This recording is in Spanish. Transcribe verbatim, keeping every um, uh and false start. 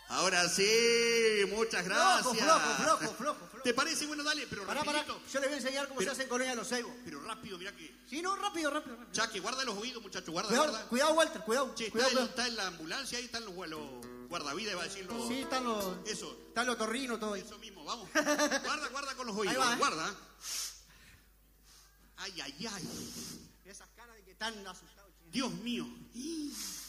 Ahora sí, muchas gracias. Flojo, flojo, flojo, flojo, flojo. ¿Te parece? Bueno, dale, pero Pará, pará, rapidito. yo les voy a enseñar cómo Pero- se hace en Colonia de los Ceibos. Pero rápido, mira que... Sí, no, rápido, rápido, rápido. Chaque, guarda los oídos, muchacho, guarda, Cuidado, guarda. cuidado, Walter, cuidado. Che, está, cuidado, en, cuidado. está en la ambulancia, ahí están los, los guardavidas, va a decir los... Sí, están los, Eso, están los torrinos, todo ahí. eso mismo, vamos. Guarda, guarda con los oídos, Ahí va, ¿eh? guarda. Ay, ay, ay. Esas caras de que están asustados. Dios mío.